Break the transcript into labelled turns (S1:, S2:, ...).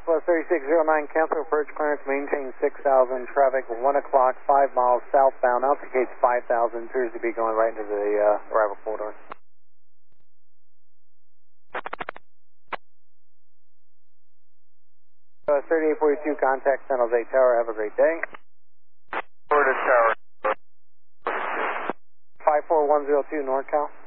S1: Southwest 3609, cancel approach clearance, maintain 6000, traffic 1 o'clock, 5 miles southbound, alticates 5000, appears to be going right into the arrival corridor. 3842, contact San Jose Tower, have a great day.
S2: Florida Tower.
S1: 54102, NorCal.